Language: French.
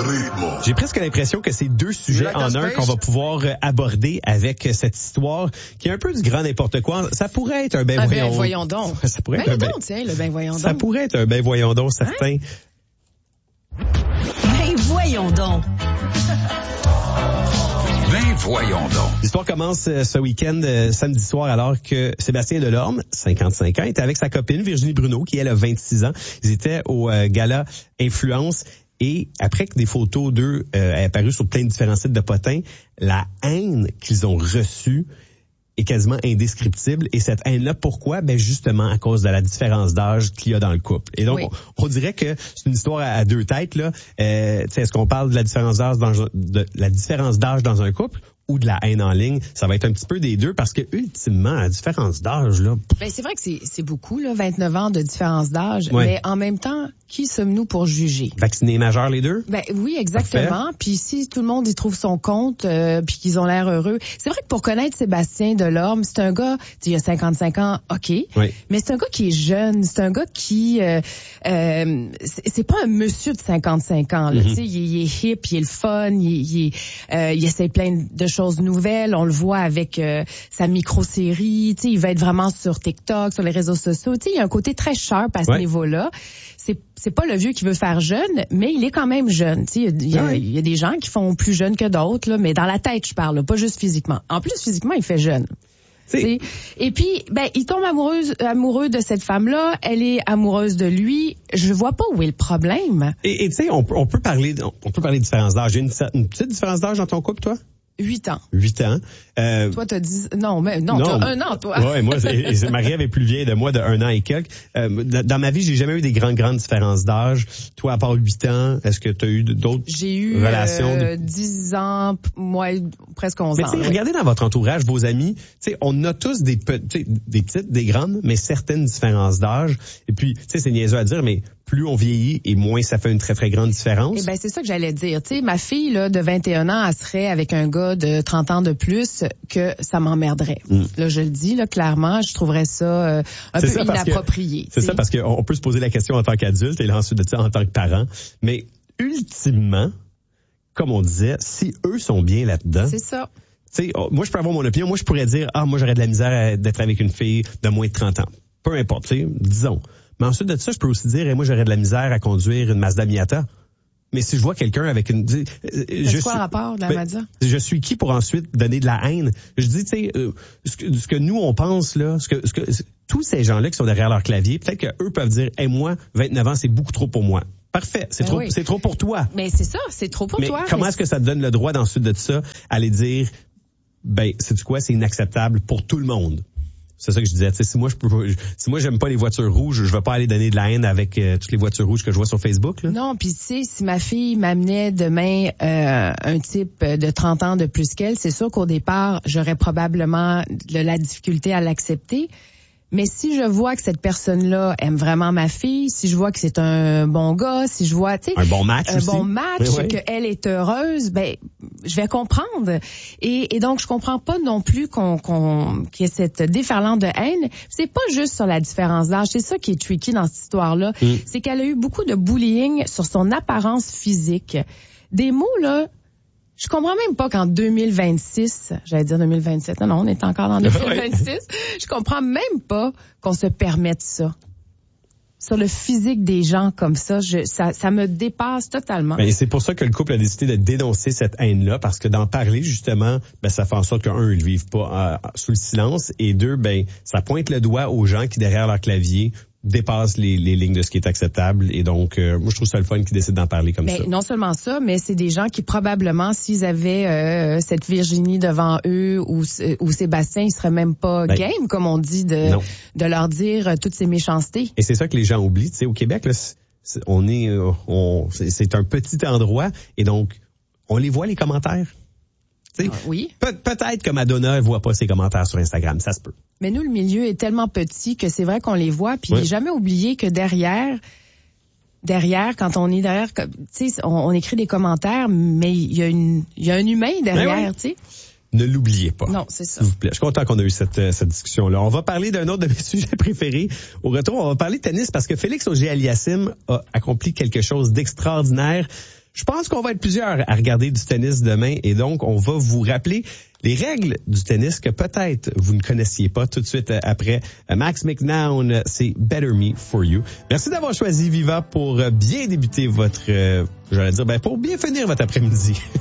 J'ai presque l'impression que c'est deux sujets en un qu'on va pouvoir aborder avec cette histoire qui est un peu du grand n'importe quoi. Ça pourrait être un ben voyons donc. Ça pourrait être Ça pourrait être un ben voyons donc certain. Ben voyons donc. Ben voyons donc. L'histoire commence ce week-end, samedi soir, alors que Sébastien Delorme, 55 ans, était avec sa copine Virginie Bruneau, qui elle a 26 ans. Ils étaient au gala Influence. Et après que des photos d'eux aient apparu sur plein de différents sites de potins, la haine qu'ils ont reçue est quasiment indescriptible. Et cette haine-là, pourquoi? Ben justement à cause de la différence d'âge qu'il y a dans le couple. Et donc, on dirait que c'est une histoire à deux têtes, là. Est-ce qu'on parle de la différence d'âge dans un couple ou de la haine en ligne? Ça va être un petit peu des deux parce que ultimement, la différence d'âge, là... Ben, c'est vrai que c'est beaucoup, là, 29 ans de différence d'âge. Ouais. Mais en même temps, qui sommes-nous pour juger? Vaccinés majeurs, les deux? Ben oui, exactement. Puis si tout le monde y trouve son compte, puis qu'ils ont l'air heureux. C'est vrai que pour connaître Sébastien Delorme, c'est un gars, il a 55 ans, OK. Oui. Mais c'est un gars qui est jeune. C'est un gars qui... c'est pas un monsieur de 55 ans, là. Tu sais, il est hip, il est le fun, il essaie plein de choses nouvelles. On le voit avec sa micro-série. Tu sais, il va être vraiment sur TikTok, sur les réseaux sociaux. Tu sais, il y a un côté très sharp à ce niveau-là. C'est pas le vieux qui veut faire jeune, mais il est quand même jeune. Tu sais, il y a des gens qui font plus jeune que d'autres, là, mais dans la tête, je parle, là, pas juste physiquement. En plus, physiquement, il fait jeune. Et puis, ben, il tombe amoureux de cette femme-là. Elle est amoureuse de lui. Je vois pas où est le problème. Et tu sais, on peut parler de différence d'âge. Il y a une petite différence d'âge dans ton couple, toi? 8 ans. 8 ans. Toi, t'as 10... Non, t'as 1 an, toi. Ouais, moi, Marie-Ève est plus vieille de moi de 1 an et quelques. Dans ma vie, j'ai jamais eu des grandes différences d'âge. Toi, à part 8 ans, est-ce que t'as eu d'autres relations? J'ai eu 10 ans, moi, presque 11 ans. Mais regardez dans votre entourage, vos amis, on a tous des petites, des grandes, mais certaines différences d'âge. Et puis, c'est niaiseux à dire, mais plus on vieillit et moins ça fait une très, très grande différence. Eh ben, c'est ça que j'allais dire. Tu sais, ma fille, là, de 21 ans, elle serait avec un gars de 30 ans de plus que ça m'emmerderait. Là, je le dis, là, clairement, je trouverais ça un peu inapproprié. C'est ça, parce qu'on peut se poser la question en tant qu'adulte et là, ensuite de ça, en tant que parent. Mais, ultimement, comme on disait, si eux sont bien là-dedans. C'est ça. Tu sais, moi, je peux avoir mon opinion. Moi, je pourrais dire, moi, j'aurais de la misère d'être avec une fille de moins de 30 ans. Peu importe, tu sais, disons. Mais ensuite de ça, je peux aussi dire, moi, j'aurais de la misère à conduire une Mazda Miata. Mais si je vois quelqu'un avec une... C'est quoi le rapport de la Mazda? Je suis qui pour ensuite donner de la haine? Je dis, tu sais, ce que nous, on pense, là, tous ces gens-là qui sont derrière leur clavier, peut-être qu'eux peuvent dire, moi, 29 ans, c'est beaucoup trop pour moi. Parfait, c'est trop pour toi. Mais c'est ça, c'est trop pour toi. Comment est-ce que ça te donne le droit d'ensuite de ça, aller dire, sais-tu quoi, c'est inacceptable pour tout le monde? C'est ça que je disais. Si moi j'aime pas les voitures rouges, je vais pas aller donner de la haine avec toutes les voitures rouges que je vois sur Facebook. Là. Non, puis si ma fille m'amenait demain un type de 30 ans de plus qu'elle, c'est sûr qu'au départ, j'aurais probablement de la difficulté à l'accepter. Mais si je vois que cette personne-là aime vraiment ma fille, si je vois que c'est un bon gars, si je vois, tu sais, un bon match, qu'elle est heureuse, je vais comprendre. Et donc, je comprends pas non plus qu'il y ait cette déferlante de haine. C'est pas juste sur la différence d'âge. C'est ça qui est tricky dans cette histoire-là. C'est qu'elle a eu beaucoup de bullying sur son apparence physique. Des mots, là, je comprends même pas qu'en 2026, j'allais dire 2027, non, on est encore dans 2026, je comprends même pas qu'on se permette ça. Sur le physique des gens comme ça, ça me dépasse totalement. Et c'est pour ça que le couple a décidé de dénoncer cette haine-là, parce que d'en parler, justement, ça fait en sorte qu'un, ils le vivent pas sous le silence, et deux, ça pointe le doigt aux gens qui, derrière leur clavier, dépasse les lignes de ce qui est acceptable. Et donc, moi, je trouve ça le fun qu'ils décident d'en parler comme ça. Non seulement ça, mais c'est des gens qui, probablement, s'ils avaient cette Virginie devant eux ou Sébastien, ils seraient même pas game, comme on dit, de leur dire toutes ces méchancetés. Et c'est ça que les gens oublient. Tu sais, au Québec, là, c'est un petit endroit, et donc, on les voit, les commentaires. Oui. Peut-être que Madonna ne voit pas ses commentaires sur Instagram, ça se peut. Mais nous, le milieu est tellement petit que c'est vrai qu'on les voit, puis il n'est jamais oublié que derrière, quand on est derrière, tu sais, on écrit des commentaires, mais il y a un humain derrière, tu sais. Ne l'oubliez pas. Non, c'est ça. S'il vous plaît. Je suis content qu'on a eu cette discussion-là. On va parler d'un autre de mes sujets préférés. Au retour, on va parler de tennis parce que Félix Auger-Aliassime a accompli quelque chose d'extraordinaire. Je pense qu'on va être plusieurs à regarder du tennis demain et donc on va vous rappeler les règles du tennis que peut-être vous ne connaissiez pas. Tout de suite après Max McNown, c'est Better Me For You. Merci d'avoir choisi Viva pour bien débuter votre, pour bien finir votre après-midi.